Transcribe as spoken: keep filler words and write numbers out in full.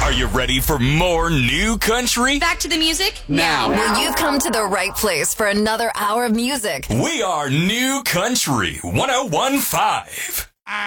Are you ready for more new country? Back to the music? Now. Well, you've come to the right place for another hour of music. We are New Country one oh one point five.